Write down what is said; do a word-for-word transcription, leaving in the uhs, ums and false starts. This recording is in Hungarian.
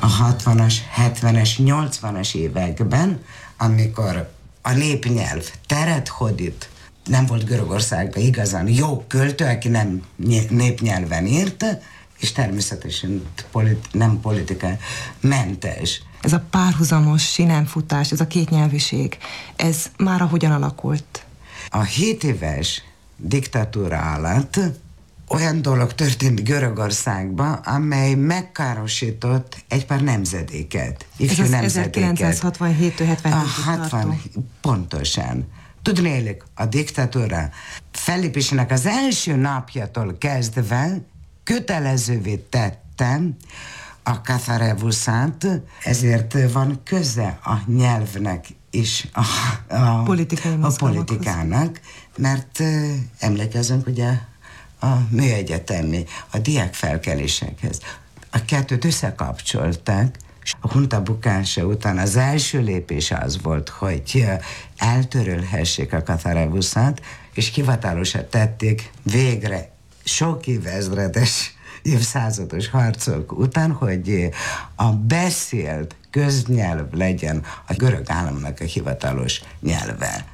a hatvanas, hetvenes, nyolcvanas években, amikor a népnyelv teret hódít, nem volt Görögországban igazán jó költő, aki nem népnyelven írt, és természetesen politi- nem politika mentes. Ez a párhuzamos sinemfutás, ez a kétnyelvűség, ez mára hogyan alakult? A hét éves diktatúra alatt olyan dolog történt Görögországban, amely megkárosított egy pár nemzedéket. Ez az ezerkilencszázhatvanhéttől hetvenhétig tartó. Pontosan. Tudnélik, a diktatúra fellépésének az első napjától kezdve kötelezővé tettem a Katharevouszát, ezért van köze a nyelvnek és a, a, a politikának, mert uh, emlékezünk ugye a műegyetemi, a diákfelkelésekhez. A kettőt összekapcsolták, és a hunta bukása után az első lépés az volt, hogy eltörölhessék a Katharevouszát, és hivatalosan tették végre sok évezredes, évszázados harcok után, hogy a beszélt köznyelv legyen a görög államnak a hivatalos nyelve.